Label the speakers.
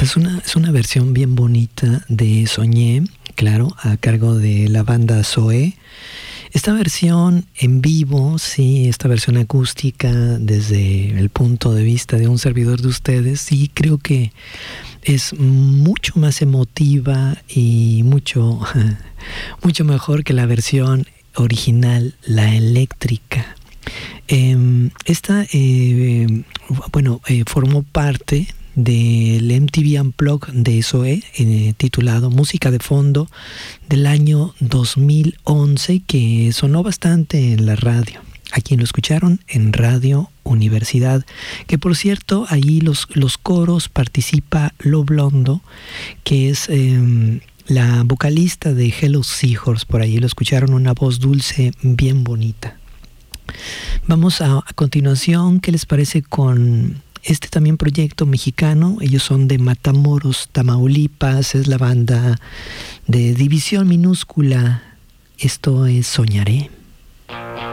Speaker 1: Es una versión bien bonita de Soñé, claro, a cargo de la banda Zoé. Esta versión en vivo, sí, esta versión acústica desde el punto de vista de un servidor de ustedes, sí, creo que es mucho más emotiva y mucho mejor que la versión original, la eléctrica. Formó parte del MTV Unplugged de Zoé, titulado Música de Fondo, del año 2011, que sonó bastante en la radio. ¿A quién lo escucharon? En Radio Universidad, que por cierto, ahí los coros participa Lo Blondo, que es la vocalista de Hello Seahorse. Por ahí lo escucharon, una voz dulce bien bonita. Vamos a continuación, ¿qué les parece con este también proyecto mexicano? Ellos son de Matamoros, Tamaulipas, es la banda de División Minúscula. Esto es Soñaré.